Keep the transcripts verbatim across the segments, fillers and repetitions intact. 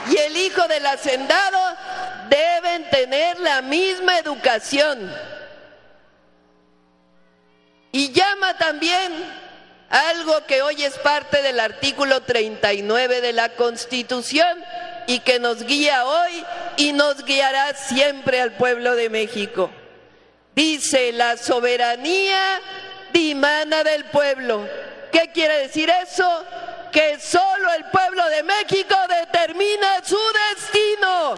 y el hijo del hacendado deben tener la misma educación. Y llama también algo que hoy es parte del artículo treinta y nueve de la Constitución y que nos guía hoy y nos guiará siempre al pueblo de México. Dice: la soberanía dimana del pueblo. ¿Qué quiere decir eso? Que solo el pueblo de México determina su destino.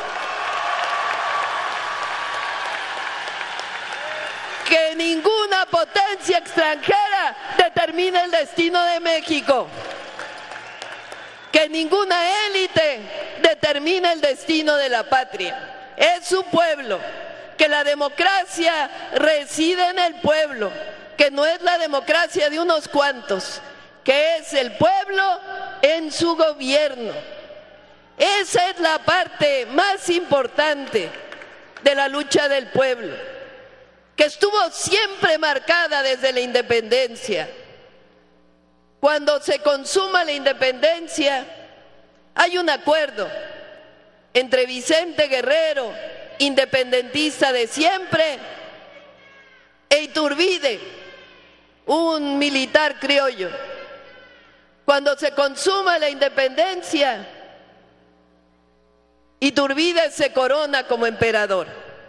Que ninguna potencia extranjera determine el destino de México. Que ninguna élite determine el destino de la patria. Es su pueblo. Que la democracia reside en el pueblo. Que no es la democracia de unos cuantos. Que es el pueblo en su gobierno. Esa es la parte más importante de la lucha del pueblo, que estuvo siempre marcada desde la independencia. Cuando se consuma la independencia, hay un acuerdo entre Vicente Guerrero, independentista de siempre, e Iturbide, un militar criollo. Cuando se consuma la independencia, Iturbide se corona como emperador.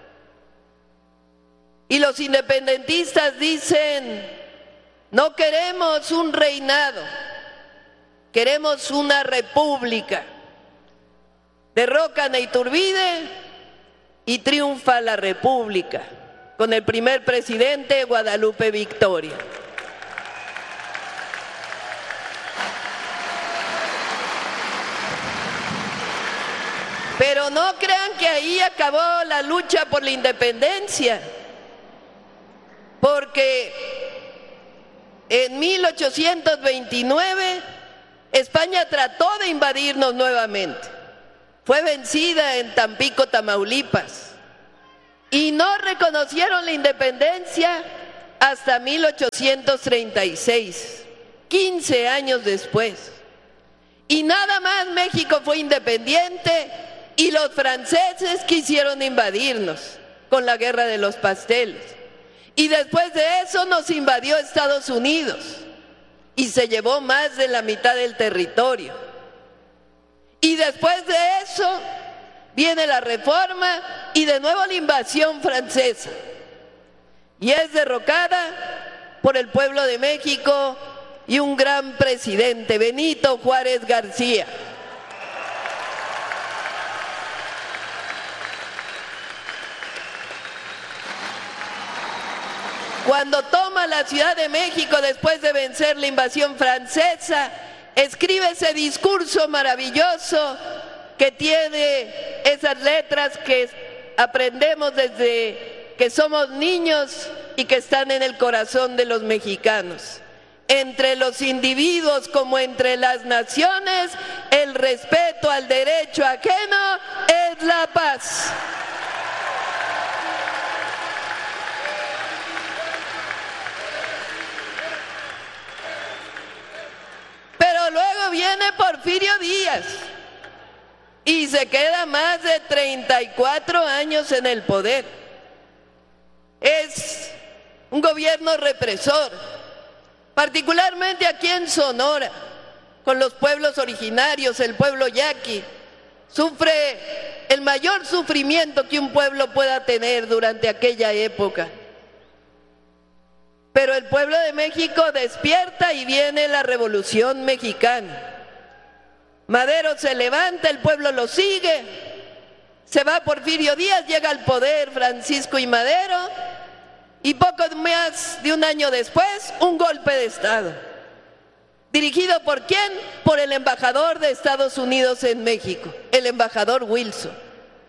Y los independentistas dicen: no queremos un reinado, queremos una república. Derrocan a Iturbide y triunfa la república, con el primer presidente, Guadalupe Victoria. Pero no crean que ahí acabó la lucha por la independencia, porque en mil ochocientos veintinueve España trató de invadirnos nuevamente. Fue vencida en Tampico, Tamaulipas, y no reconocieron la independencia hasta mil ochocientos treinta y seis, quince años después. Y nada más México fue independiente y los franceses quisieron invadirnos con la Guerra de los Pasteles. Y después de eso nos invadió Estados Unidos y se llevó más de la mitad del territorio. Y después de eso viene la Reforma y de nuevo la invasión francesa. Y es derrocada por el pueblo de México y un gran presidente, Benito Juárez García. Cuando toma la Ciudad de México después de vencer la invasión francesa, escribe ese discurso maravilloso que tiene esas letras que aprendemos desde que somos niños y que están en el corazón de los mexicanos. Entre los individuos como entre las naciones, el respeto al derecho ajeno es la paz. Pero luego viene Porfirio Díaz y se queda más de treinta y cuatro años en el poder. Es un gobierno represor, particularmente aquí en Sonora, con los pueblos originarios, el pueblo yaqui. Sufre el mayor sufrimiento que un pueblo pueda tener durante aquella época. Pero el pueblo de México despierta y viene la Revolución Mexicana. Madero se levanta, el pueblo lo sigue, se va Porfirio Díaz, llega al poder Francisco I. Madero y poco más de un año después, un golpe de Estado. ¿Dirigido por quién? Por el embajador de Estados Unidos en México, el embajador Wilson.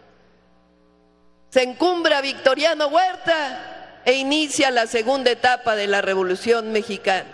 Se encumbra Victoriano Huerta e inicia la segunda etapa de la Revolución Mexicana.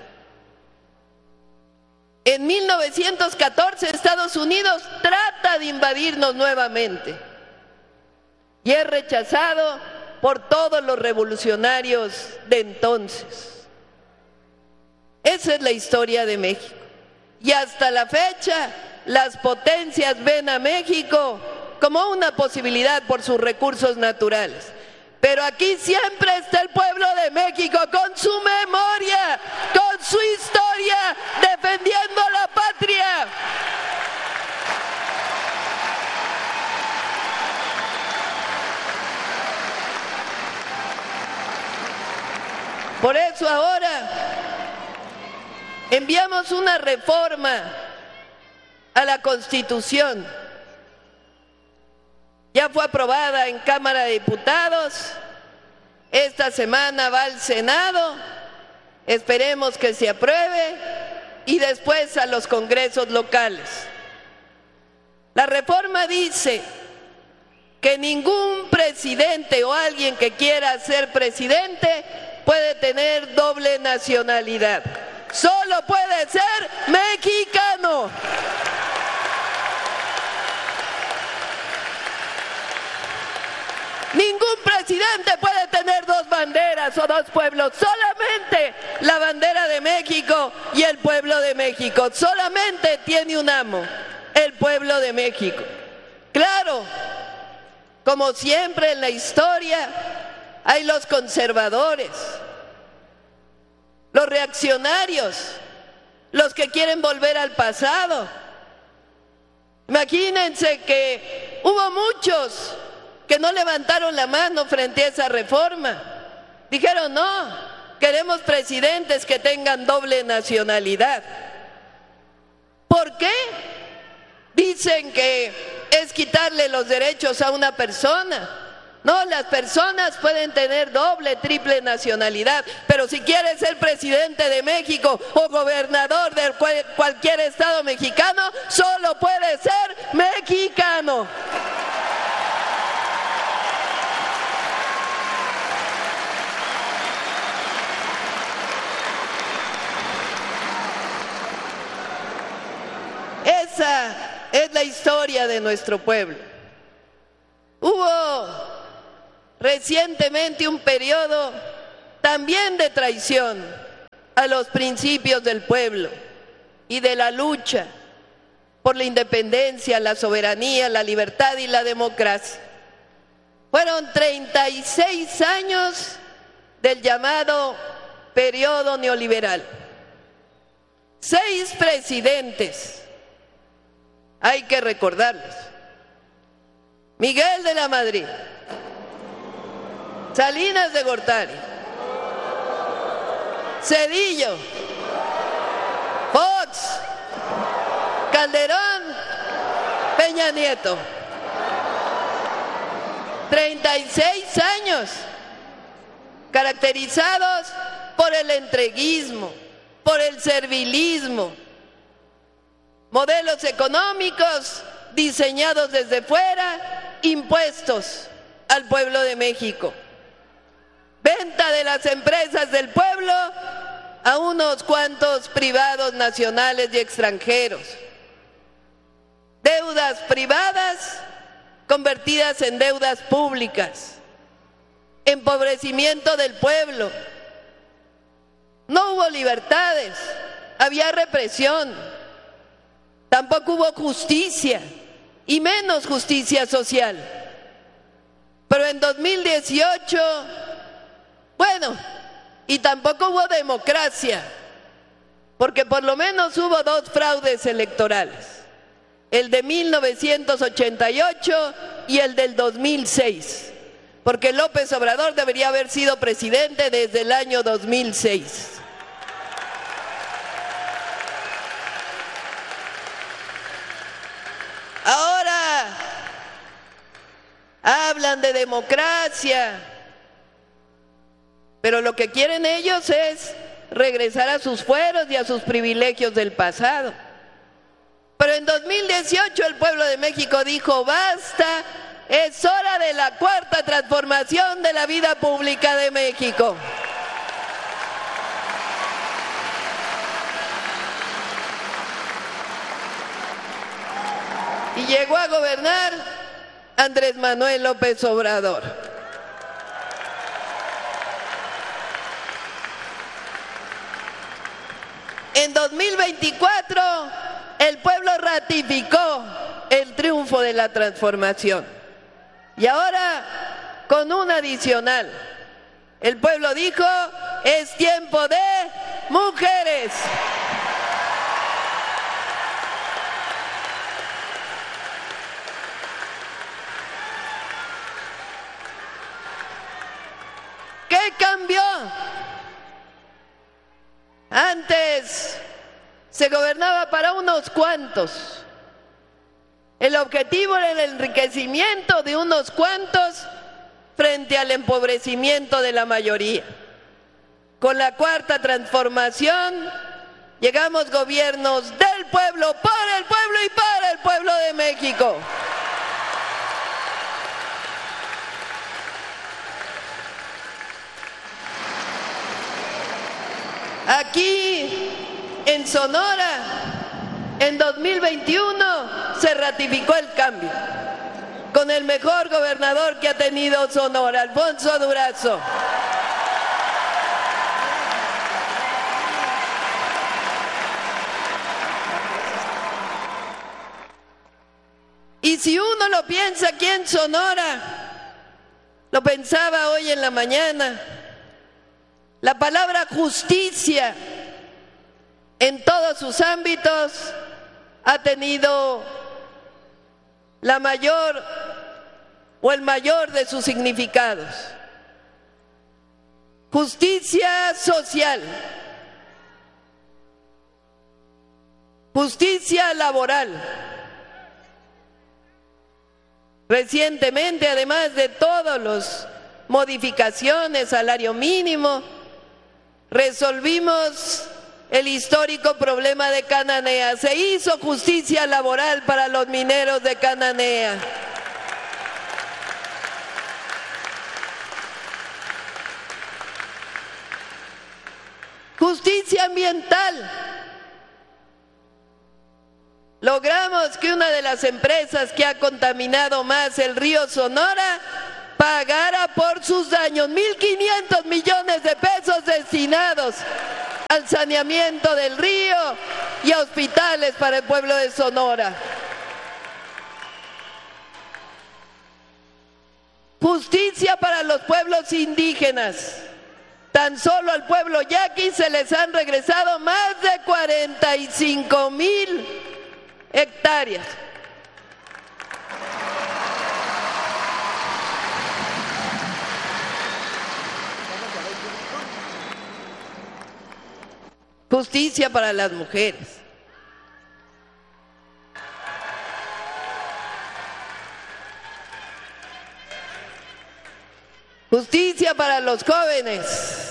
En mil novecientos catorce Estados Unidos trata de invadirnos nuevamente y es rechazado por todos los revolucionarios de entonces. Esa es la historia de México. Y hasta la fecha las potencias ven a México como una posibilidad por sus recursos naturales. Pero aquí siempre está el pueblo de México con su memoria, con su historia, defendiendo la patria. Por eso ahora enviamos una reforma a la Constitución. Ya fue aprobada en Cámara de Diputados, esta semana va al Senado, esperemos que se apruebe y después a los congresos locales. La reforma dice que ningún presidente o alguien que quiera ser presidente puede tener doble nacionalidad, solo puede ser mexicano. Ningún presidente puede tener dos banderas o dos pueblos, solamente la bandera de México y el pueblo de México. Solamente tiene un amo, el pueblo de México. Claro, como siempre en la historia, hay los conservadores, los reaccionarios, los que quieren volver al pasado. Imagínense que hubo muchos que no levantaron la mano frente a esa reforma. Dijeron, no, queremos presidentes que tengan doble nacionalidad. ¿Por qué? Dicen que es quitarle los derechos a una persona. No, las personas pueden tener doble, triple nacionalidad, pero si quieres ser presidente de México o gobernador de cualquier estado mexicano, solo puede ser mexicano. Esa es la historia de nuestro pueblo. Hubo recientemente un periodo también de traición a los principios del pueblo y de la lucha por la independencia, la soberanía, la libertad y la democracia. Fueron treinta y seis años del llamado periodo neoliberal. Seis presidentes. Hay que recordarlos. Miguel de la Madrid, Salinas de Gortari, Zedillo, Fox, Calderón, Peña Nieto. treinta y seis años caracterizados por el entreguismo, por el servilismo, modelos económicos diseñados desde fuera, impuestos al pueblo de México. Venta de las empresas del pueblo a unos cuantos privados nacionales y extranjeros. Deudas privadas convertidas en deudas públicas. Empobrecimiento del pueblo. No hubo libertades, había represión. Tampoco hubo justicia, y menos justicia social. Pero en dos mil dieciocho, bueno, y tampoco hubo democracia, porque por lo menos hubo dos fraudes electorales, el de mil novecientos ochenta y ocho y el del dos mil seis, porque López Obrador debería haber sido presidente desde el año dos mil seis. Ahora hablan de democracia, pero lo que quieren ellos es regresar a sus fueros y a sus privilegios del pasado. Pero en dos mil dieciocho el pueblo de México dijo, basta, es hora de la cuarta transformación de la vida pública de México. Y llegó a gobernar Andrés Manuel López Obrador. En dos mil veinticuatro el pueblo ratificó el triunfo de la transformación. Y ahora, con un adicional, el pueblo dijo, es tiempo de mujeres. ¿Qué cambió? Antes se gobernaba para unos cuantos. El objetivo era el enriquecimiento de unos cuantos frente al empobrecimiento de la mayoría. Con la cuarta transformación llegamos gobiernos del pueblo, por el pueblo y para el pueblo de México. Aquí en Sonora, en dos mil veintiuno, se ratificó el cambio con el mejor gobernador que ha tenido Sonora, Alfonso Durazo. Y si uno lo piensa aquí en Sonora, lo pensaba hoy en la mañana, la palabra justicia en todos sus ámbitos ha tenido la mayor o el mayor de sus significados. Justicia social, justicia laboral. Recientemente, además de todas las modificaciones, salario mínimo, resolvimos el histórico problema de Cananea. Se hizo justicia laboral para los mineros de Cananea. Justicia ambiental. Logramos que una de las empresas que ha contaminado más el río Sonora pagara por sus daños mil quinientos millones de pesos destinados al saneamiento del río y a hospitales para el pueblo de Sonora. Justicia para los pueblos indígenas. Tan solo al pueblo yaqui se les han regresado más de cuarenta y cinco mil hectáreas. Justicia para las mujeres. Justicia para los jóvenes.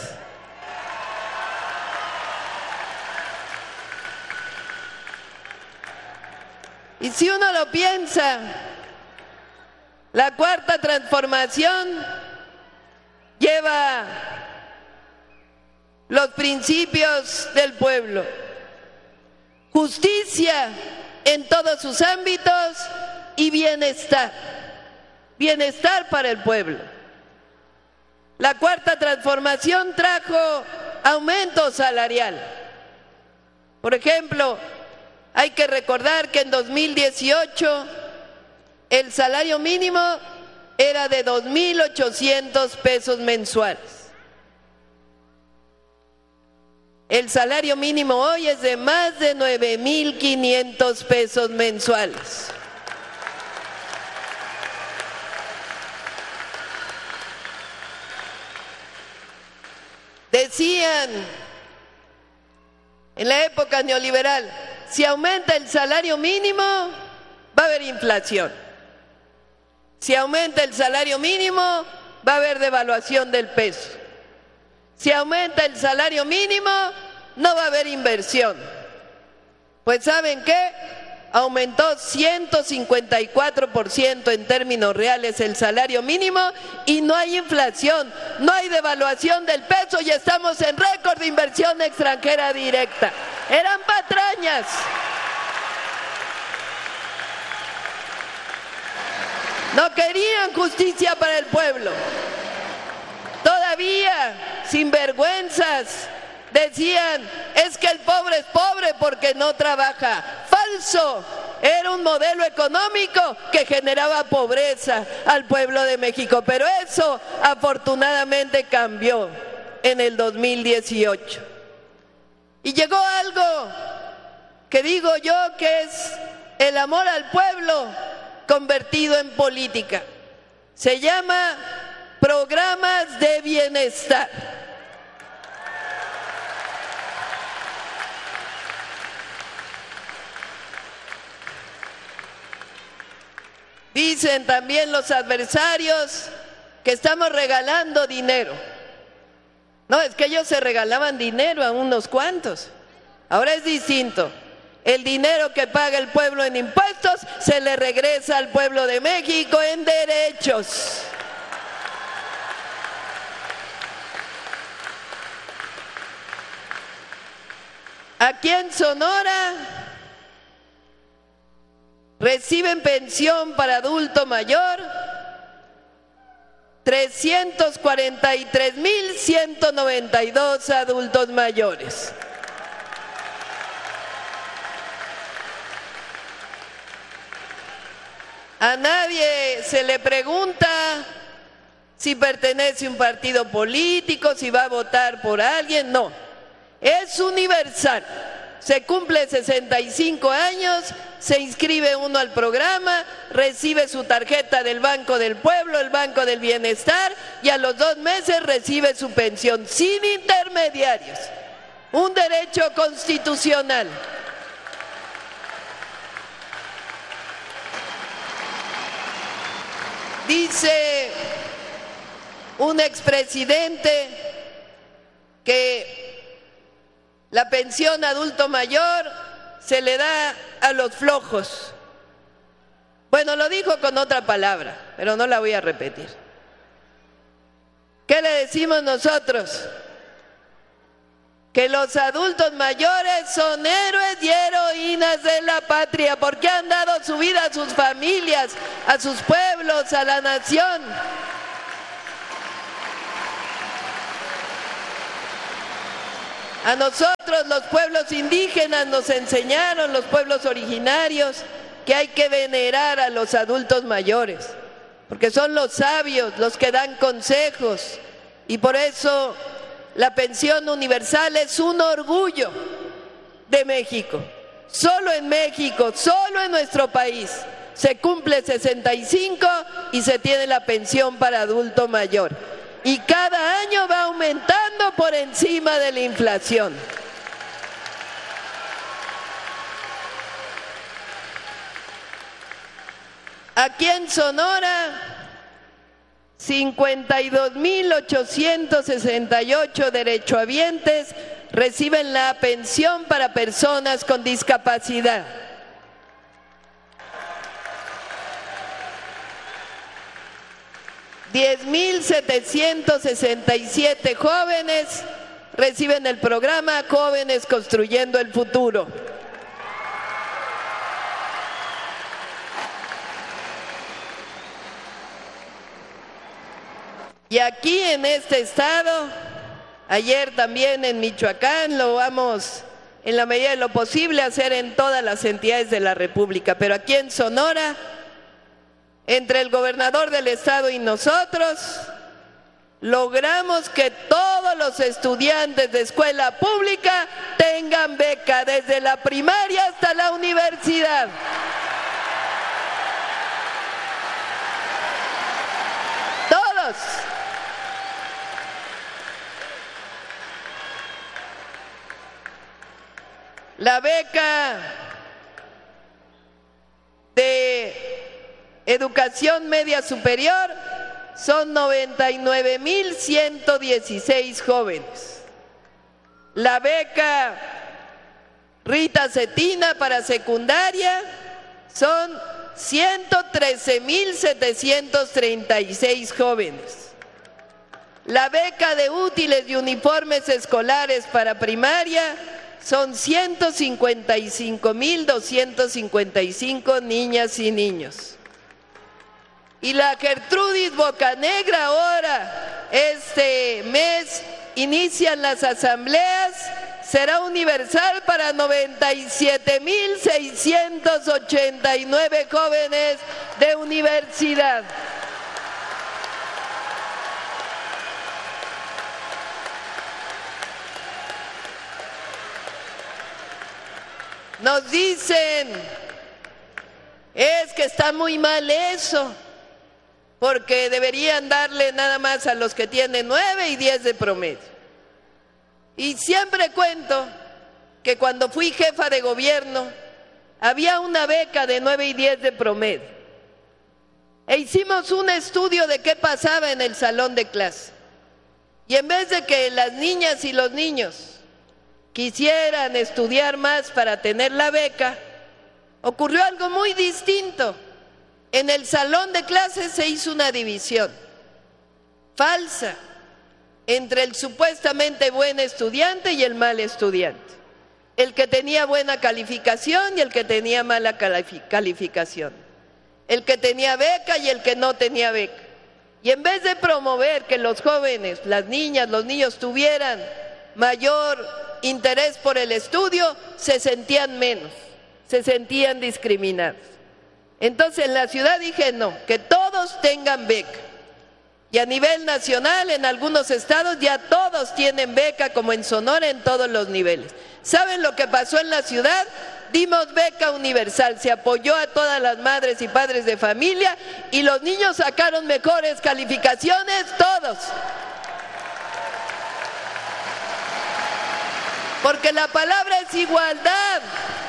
Y si uno lo piensa, la cuarta transformación lleva los principios del pueblo. Justicia en todos sus ámbitos y bienestar. Bienestar para el pueblo. La cuarta transformación trajo aumento salarial. Por ejemplo, hay que recordar que en dos mil dieciocho el salario mínimo era de dos mil ochocientos pesos mensuales. El salario mínimo hoy es de más de nueve mil quinientos pesos mensuales. Decían en la época neoliberal, si aumenta el salario mínimo, va a haber inflación. Si aumenta el salario mínimo, va a haber devaluación del peso. Si aumenta el salario mínimo, no va a haber inversión. Pues ¿saben qué? Aumentó ciento cincuenta y cuatro por ciento en términos reales el salario mínimo y no hay inflación, no hay devaluación del peso y estamos en récord de inversión extranjera directa. Eran patrañas. No querían justicia para el pueblo. Todavía, sinvergüenzas, decían, es que el pobre es pobre porque no trabaja. falso. Era un modelo económico que generaba pobreza al pueblo de México, pero eso afortunadamente cambió en el dos mil dieciocho. Y llegó algo que digo yo que es el amor al pueblo convertido en política. Se llama programas de bienestar. Dicen también los adversarios que estamos regalando dinero. No, es que ellos se regalaban dinero a unos cuantos. Ahora es distinto. El dinero que paga el pueblo en impuestos se le regresa al pueblo de México en derechos. Aquí en Sonora reciben pensión para adulto mayor trescientos cuarenta y tres mil ciento noventa y dos adultos mayores. A nadie se le pregunta si pertenece a un partido político, si va a votar por alguien, no. Es universal. Se cumple sesenta y cinco años, se inscribe uno al programa, recibe su tarjeta del Banco del Pueblo, el Banco del Bienestar, y a los dos meses recibe su pensión sin intermediarios. Un derecho constitucional. Dice un expresidente que la pensión adulto mayor se le da a los flojos. Bueno, lo dijo con otra palabra, pero no la voy a repetir. ¿Qué le decimos nosotros? Que los adultos mayores son héroes y heroínas de la patria porque han dado su vida a sus familias, a sus pueblos, a la nación. A nosotros, los pueblos indígenas, nos enseñaron, los pueblos originarios, que hay que venerar a los adultos mayores, porque son los sabios los que dan consejos, y por eso la pensión universal es un orgullo de México. Solo en México, solo en nuestro país, se cumple sesenta y cinco y se tiene la pensión para adulto mayor. Y cada año va aumentando por encima de la inflación. Aquí en Sonora, cincuenta y dos mil ochocientos sesenta y ocho derechohabientes reciben la pensión para personas con discapacidad. diez mil setecientos sesenta y siete jóvenes reciben el programa Jóvenes Construyendo el Futuro. Y aquí en este estado, ayer también en Michoacán, lo vamos en la medida de lo posible a hacer en todas las entidades de la República, pero aquí en Sonora, entre el gobernador del estado y nosotros, logramos que todos los estudiantes de escuela pública tengan beca, desde la primaria hasta la universidad. Todos. La beca de educación media superior son noventa y nueve mil ciento dieciséis jóvenes. La beca Rita Cetina para secundaria son ciento trece mil setecientos treinta y seis jóvenes. La beca de útiles y uniformes escolares para primaria son ciento cincuenta y cinco mil doscientos cincuenta y cinco niñas y niños. Y la Gertrudis Bocanegra ahora, este mes, inician las asambleas será universal para noventa y siete mil seiscientos ochenta y nueve jóvenes de universidad. Nos dicen, es que está muy mal eso, porque deberían darle nada más a los que tienen nueve y diez de promedio. Y siempre cuento que cuando fui jefa de gobierno había una beca de nueve y diez de promedio. E hicimos un estudio de qué pasaba en el salón de clase. Y en vez de que las niñas y los niños quisieran estudiar más para tener la beca, ocurrió algo muy distinto. En el salón de clases se hizo una división falsa entre el supuestamente buen estudiante y el mal estudiante, el que tenía buena calificación y el que tenía mala calificación, el que tenía beca y el que no tenía beca. Y en vez de promover que los jóvenes, las niñas, los niños tuvieran mayor interés por el estudio, se sentían menos, se sentían discriminados. Entonces en la ciudad dije no, que todos tengan beca. Y a nivel nacional, en algunos estados ya todos tienen beca, como en Sonora, en todos los niveles. ¿Saben lo que pasó en la ciudad? Dimos beca universal, se apoyó a todas las madres y padres de familia y los niños sacaron mejores calificaciones, todos. Porque la palabra es igualdad,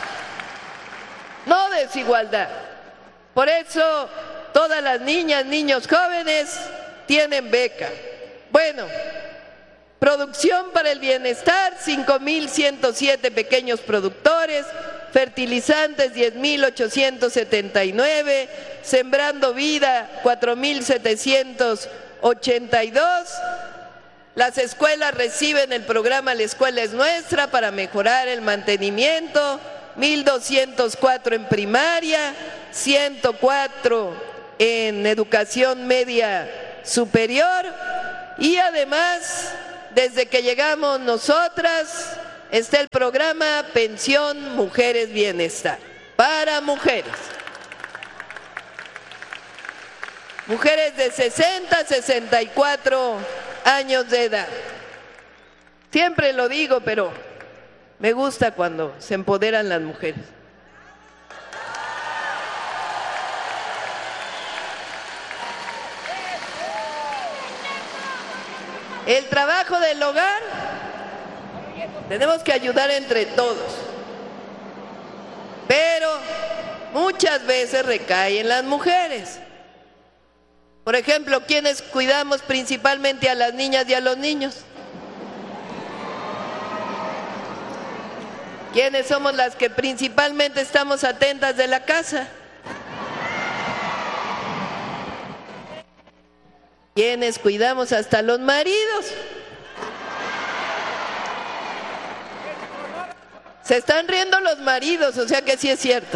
no desigualdad. Por eso todas las niñas, niños, jóvenes tienen beca. Bueno, producción para el bienestar, cinco mil ciento siete pequeños productores, fertilizantes diez mil ochocientos setenta y nueve, Sembrando Vida cuatro mil setecientos ochenta y dos. Las escuelas reciben el programa La Escuela es Nuestra para mejorar el mantenimiento, mil doscientos cuatro en primaria, ciento cuatro en educación media superior y además, desde que llegamos nosotras, está el programa Pensión Mujeres Bienestar para mujeres. Mujeres de sesenta a sesenta y cuatro años de edad. Siempre lo digo, pero me gusta cuando se empoderan las mujeres. El trabajo del hogar, tenemos que ayudar entre todos, pero muchas veces recae en las mujeres. Por ejemplo, ¿quiénes cuidamos principalmente a las niñas y a los niños? ¿Quiénes somos las que principalmente estamos atentas de la casa? ¿Quiénes cuidamos hasta los maridos? Se están riendo los maridos, o sea que sí es cierto.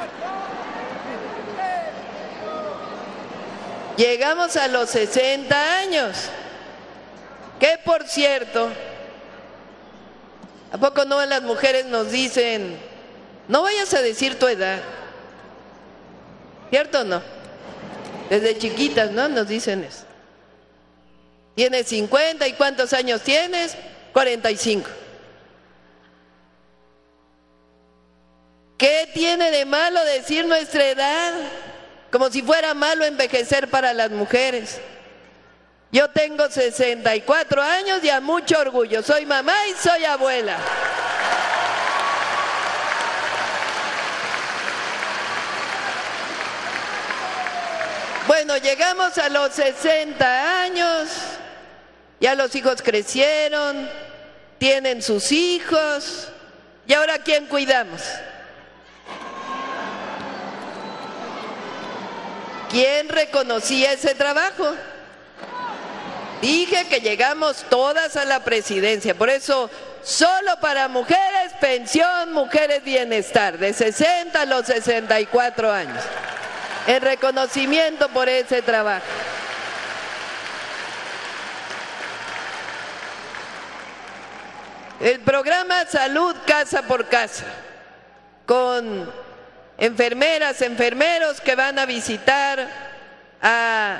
Llegamos a los sesenta años, que por cierto, ¿a poco no las mujeres nos dicen, no vayas a decir tu edad? ¿Cierto o no? Desde chiquitas, ¿no? Nos dicen eso. ¿Tienes cincuenta y cuántos años tienes? cuarenta y cinco. ¿Qué tiene de malo decir nuestra edad? Como si fuera malo envejecer para las mujeres. Yo tengo sesenta y cuatro años y a mucho orgullo. Soy mamá y soy abuela. Bueno, llegamos a los sesenta años, ya los hijos crecieron, tienen sus hijos, ¿y ahora quién cuidamos? ¿Quién reconocía ese trabajo? Dije que llegamos todas a la presidencia, por eso solo para mujeres, pensión, mujeres bienestar, de sesenta a los sesenta y cuatro años, en reconocimiento por ese trabajo. El programa Salud Casa por Casa, con enfermeras, enfermeros que van a visitar a...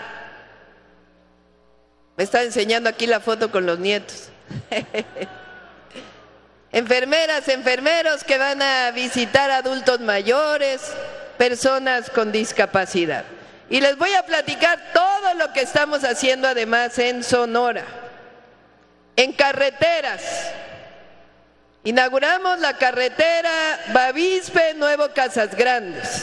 Me está enseñando aquí la foto con los nietos. Enfermeras, enfermeros que van a visitar adultos mayores, personas con discapacidad. Y les voy a platicar todo lo que estamos haciendo además en Sonora. En carreteras, inauguramos la carretera Bavispe Nuevo Casas Grandes.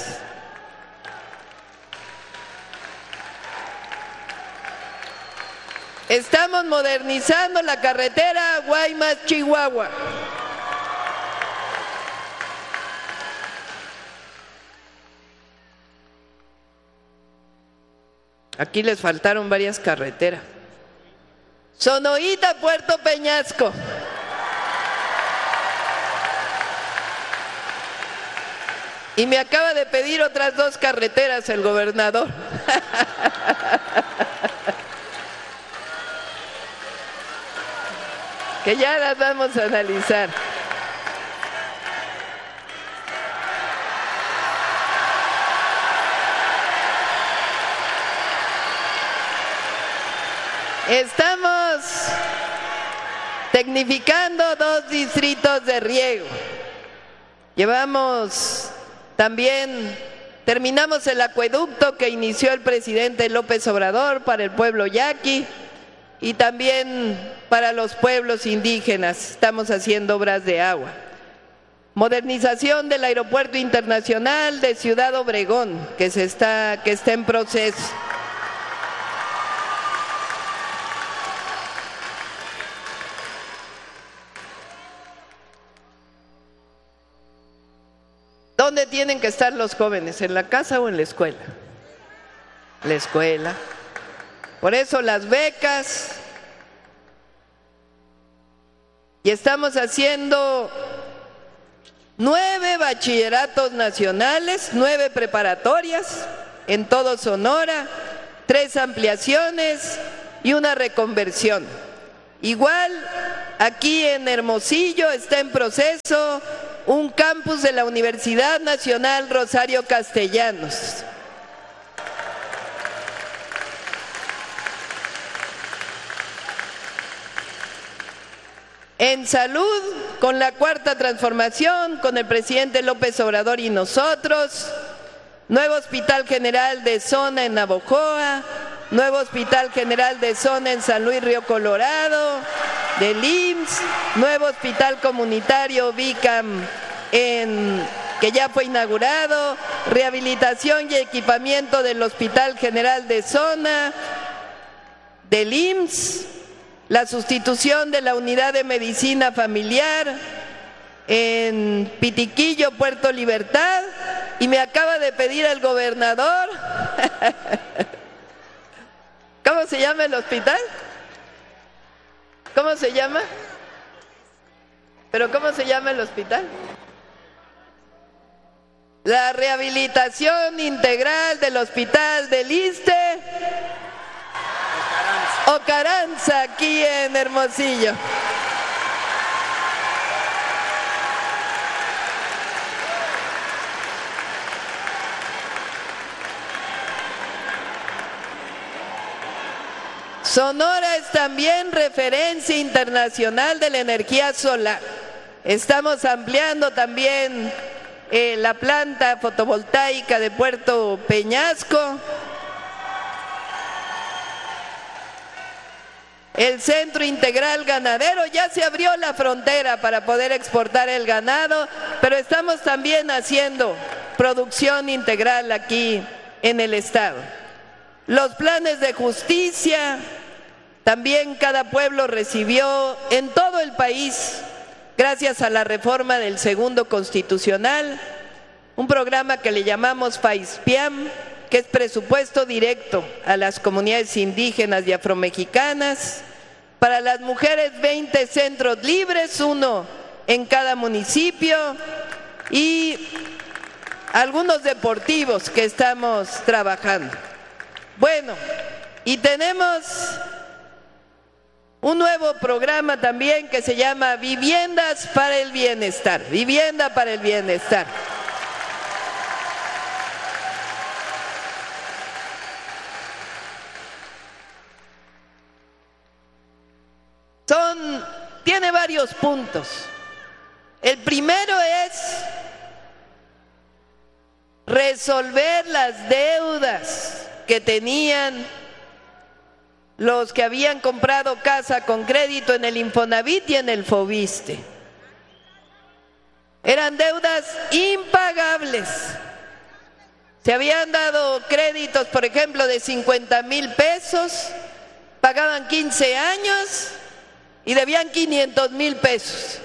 Estamos modernizando la carretera Guaymas Chihuahua. Aquí les faltaron varias carreteras. Sonoita Puerto Peñasco. Y me acaba de pedir otras dos carreteras el gobernador. Que ya las vamos a analizar. Estamos tecnificando dos distritos de riego. Llevamos también, terminamos el acueducto que inició el presidente López Obrador para el pueblo yaqui y también para los pueblos indígenas. Estamos haciendo obras de agua. Modernización del Aeropuerto Internacional de Ciudad Obregón, que, se está, que está en proceso. ¿Dónde tienen que estar los jóvenes? ¿En la casa o en la escuela? La escuela. Por eso las becas. Y estamos haciendo nueve bachilleratos nacionales, nueve preparatorias en todo Sonora, tres ampliaciones y una reconversión. Igual, aquí en Hermosillo está en proceso un campus de la Universidad Nacional Rosario Castellanos. En salud, con la cuarta transformación, con el presidente López Obrador y nosotros, nuevo Hospital General de Zona en Navojoa, nuevo Hospital General de Zona en San Luis Río Colorado, del I M S S, nuevo Hospital Comunitario VICAM en, que ya fue inaugurado, rehabilitación y equipamiento del Hospital General de Zona, del I M S S, la sustitución de la Unidad de Medicina Familiar en Pitiquillo, Puerto Libertad, y me acaba de pedir el gobernador, ¿cómo se llama el hospital? ¿Cómo se llama? ¿Pero cómo se llama el hospital? La rehabilitación integral del hospital del Iste Ocaranza, aquí en Hermosillo. Sonora es también referencia internacional de la energía solar. Estamos ampliando también eh, la planta fotovoltaica de Puerto Peñasco. El Centro Integral Ganadero, ya se abrió la frontera para poder exportar el ganado, pero estamos también haciendo producción integral aquí en el estado. Los planes de justicia, también cada pueblo recibió en todo el país, gracias a la reforma del segundo constitucional, un programa que le llamamos FAISPIAM, que es presupuesto directo a las comunidades indígenas y afromexicanas. Para las mujeres, veinte centros libres, uno en cada municipio, y algunos deportivos que estamos trabajando. Bueno, y tenemos un nuevo programa también que se llama Viviendas para el Bienestar, Vivienda para el Bienestar. Son, tiene varios puntos. El primero es resolver las deudas que tenían los que habían comprado casa con crédito en el Infonavit y en el Foviste. Eran deudas impagables. Se habían dado créditos, por ejemplo, de cincuenta mil pesos, pagaban quince años y debían quinientos mil pesos.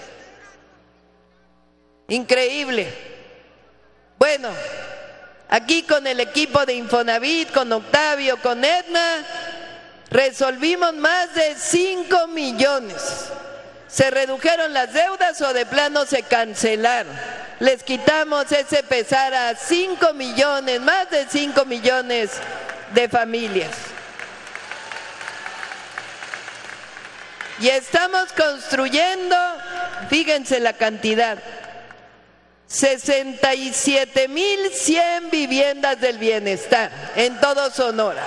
Increíble. Bueno, aquí con el equipo de Infonavit, con Octavio, con Edna, resolvimos más de cinco millones. Se redujeron las deudas o de plano se cancelaron. Les quitamos ese pesar a cinco millones, más de cinco millones de familias. Y estamos construyendo, fíjense la cantidad, sesenta y siete mil cien viviendas del bienestar en todo Sonora.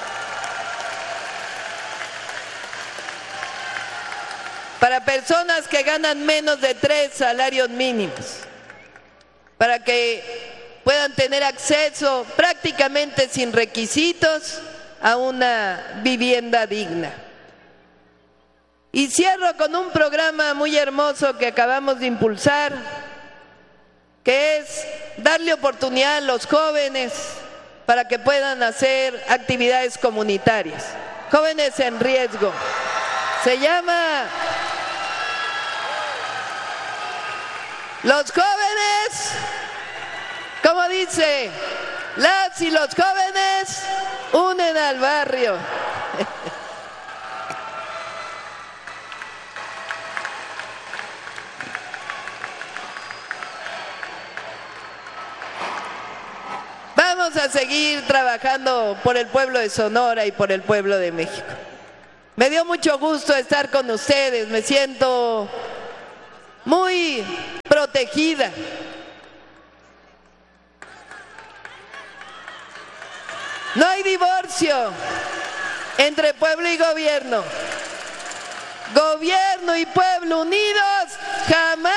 Para personas que ganan menos de tres salarios mínimos, para que puedan tener acceso prácticamente sin requisitos a una vivienda digna. Y cierro con un programa muy hermoso que acabamos de impulsar, que es darle oportunidad a los jóvenes para que puedan hacer actividades comunitarias. Jóvenes en riesgo. Se llama Los Jóvenes, como dice, las y los jóvenes unen al barrio. Vamos a seguir trabajando por el pueblo de Sonora y por el pueblo de México. Me dio mucho gusto estar con ustedes, me siento muy protegida. No hay divorcio entre pueblo y gobierno. Gobierno y pueblo unidos jamás